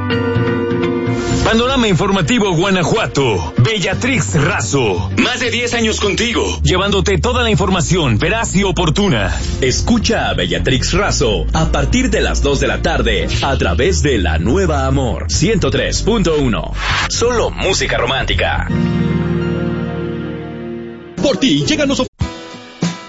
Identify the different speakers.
Speaker 1: Panorama Informativo Guanajuato. Bellatrix Razo. Más de 10 años contigo, llevándote toda la información veraz y oportuna.
Speaker 2: Escucha a Bellatrix Razo a partir de las 2 de la tarde a través de La Nueva Amor 103.1. Solo música romántica.
Speaker 3: Por ti llegan los